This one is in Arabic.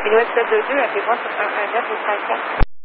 Une web de 2 a fait 20 5